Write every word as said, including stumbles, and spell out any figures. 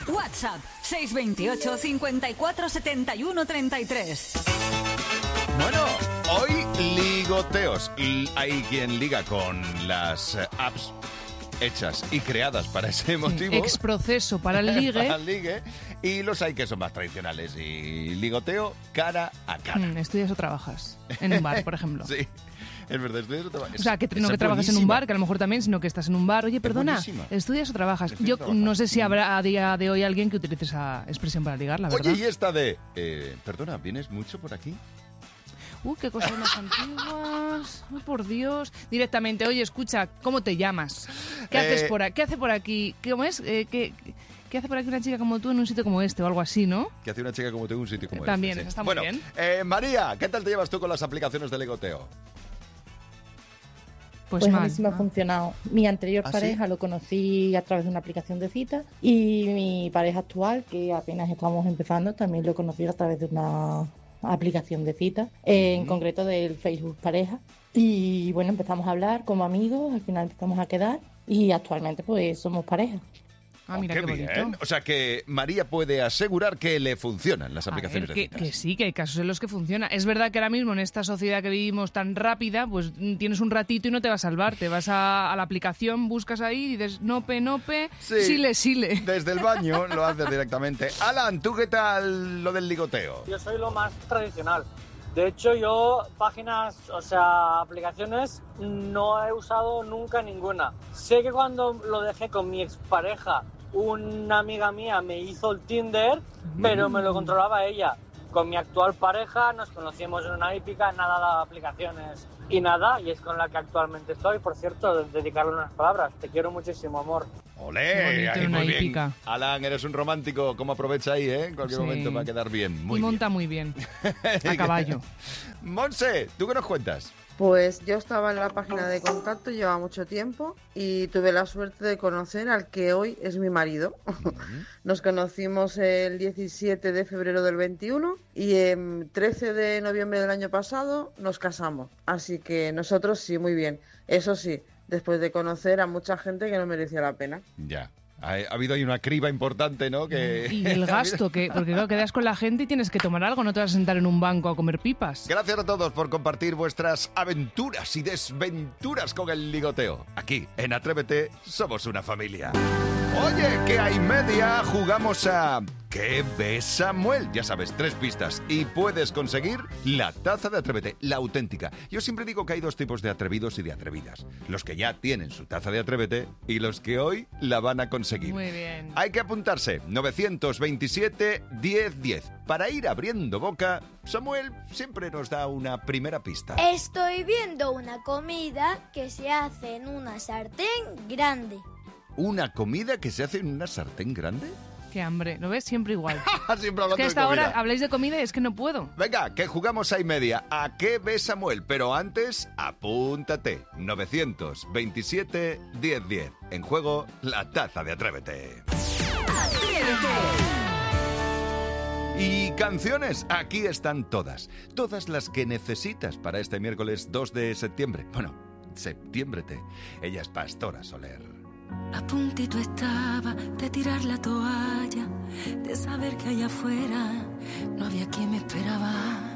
WhatsApp seis dos ocho, cincuenta y cuatro, setenta y uno, treinta y tres. Bueno, hoy ligoteos. Hay quien liga con las apps hechas y creadas para ese motivo. Sí, exproceso para el ligue. Para el ligue. Y los hay que son más tradicionales. Y ligoteo cara a cara. Mm, ¿Estudias o trabajas? En un bar, por ejemplo. Sí. Es verdad, estudias o trabajas. O sea, que no que trabajas en un bar, que a lo mejor también, sino que estás en un bar. Oye, perdona, ¿estudias o trabajas? Yo no sé si habrá a día de hoy alguien que utilice esa expresión para ligar, la verdad. Oye, y esta de... Eh, perdona, ¿vienes mucho por aquí? Uy, qué cosas más antiguas. Uy, por Dios. Directamente, oye, escucha, ¿cómo te llamas? ¿Qué eh... haces por aquí? ¿Qué hace por aquí? ¿Cómo es? Eh, ¿qué, ¿Qué hace por aquí una chica como tú en un sitio como este o algo así, no? ¿Qué hace una chica como tú en un sitio como También, este? También, sí. Está muy bueno, bien. Eh, María, ¿qué tal te llevas tú con las aplicaciones de ligoteo? Pues, pues a mí sí me ha funcionado. Mi anterior ¿Ah, pareja sí? lo conocí a través de una aplicación de citas y mi pareja actual, que apenas estamos empezando, también lo conocí a través de una aplicación de citas, eh, en concreto del Facebook Pareja. Y bueno, empezamos a hablar como amigos, al final empezamos a quedar y actualmente pues somos pareja. Ah, mira qué, qué bonito. Bien. O sea que María puede asegurar que le funcionan las aplicaciones ver, de que, citas. que sí, que hay casos en los que funciona. Es verdad que ahora mismo en esta sociedad que vivimos tan rápida, pues tienes un ratito y no te va a salvar. Te vas a, a la aplicación, buscas ahí y dices nope, nope, sí, sile, sile. Desde el baño lo haces directamente. Alan, ¿tú qué tal lo del ligoteo? Yo soy lo más tradicional. De hecho, yo páginas, o sea, aplicaciones, no he usado nunca ninguna. Sé que cuando lo dejé con mi expareja, una amiga mía me hizo el Tinder, pero me lo controlaba ella. Con mi actual pareja nos conocimos en una hípica, nada de aplicaciones y nada, y es con la que actualmente estoy. Por cierto, dedicarle unas palabras. Te quiero muchísimo, amor. ¡Olé! Bonito, Ahí, una muy bien. hípica. Alan, eres un romántico. ¿Cómo aprovecha ahí, eh? En cualquier Sí. momento va a quedar bien. Muy y monta bien. muy bien. A caballo. Monse, ¿tú qué nos cuentas? Pues yo estaba en la página de contacto, lleva mucho tiempo y tuve la suerte de conocer al que hoy es mi marido. Uh-huh. Nos conocimos el diecisiete de febrero del veintiuno y el trece de noviembre del año pasado nos casamos. Así que nosotros sí, muy bien. Eso sí, después de conocer a mucha gente que no merecía la pena. Ya. Ha, ha habido ahí una criba importante, ¿no? Que... Y el gasto, que porque claro, quedas con la gente y tienes que tomar algo, no te vas a sentar en un banco a comer pipas. Gracias a todos por compartir vuestras aventuras y desventuras con el ligoteo. Aquí, en Atrévete, somos una familia. Oye, que hay media, jugamos a... ¿Qué ves, Samuel? Ya sabes, tres pistas y puedes conseguir la taza de Atrévete, la auténtica. Yo siempre digo que hay dos tipos de atrevidos y de atrevidas. Los que ya tienen su taza de Atrévete y los que hoy la van a conseguir. Muy bien. Hay que apuntarse, nueve veintisiete, diez diez. Para ir abriendo boca, Samuel siempre nos da una primera pista. Estoy viendo una comida que se hace en una sartén grande. ¿Una comida que se hace en una sartén grande? Qué hambre, ¿lo ves? Siempre igual. Siempre hablando es que hasta de comida. ahora habláis de comida y es que no puedo. Venga, que jugamos a y media. ¿A qué ves, Samuel? Pero antes, apúntate. nueve veintisiete, diez diez. En juego, la taza de Atrévete. ¡Atrévete! Y canciones, aquí están todas. Todas las que necesitas para este miércoles dos de septiembre. Bueno, septiembre-te. Ella es Pastora Soler. A puntito estaba de tirar la toalla, de saber que allá afuera no había quien me esperaba.